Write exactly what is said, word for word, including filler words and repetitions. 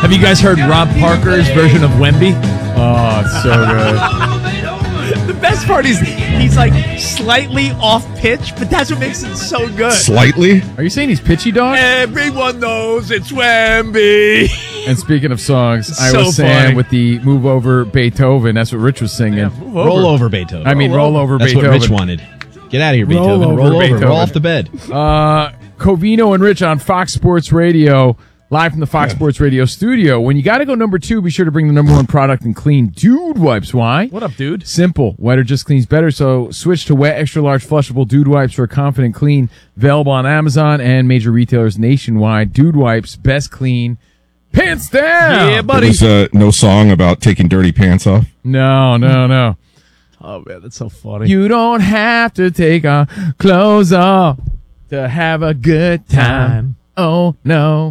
Have you guys heard Rob Parker's version of Wemby? Oh, it's so good. The best part is he's like slightly off pitch, but that's what makes it so good. Slightly? Are you saying he's pitchy, dog? Everyone knows it's Wemby. And speaking of songs, It's I so was saying funny. with the Move Over Beethoven, that's what Rich was singing. Yeah, move over. Roll over, Beethoven. I mean, roll, over That's Beethoven. what Rich wanted. Get out of here, Roll Beethoven. over, Roll over. Beethoven. Roll off the bed. Uh, Covino and Rich on Fox Sports Radio, live from the Fox Sports Radio studio. When you got to go number two, be sure to bring the number one product in clean Dude Wipes. Why? What up, dude? Simple. Wetter just cleans better, so switch to wet, extra-large, flushable Dude Wipes for a confident clean. Available on Amazon and major retailers nationwide. Dude Wipes, best clean. Pants down! Yeah, buddy. There's uh, no song about taking dirty pants off. No, no, no. Oh, man, that's so funny. You don't have to take our clothes off to have a good time. Oh, no.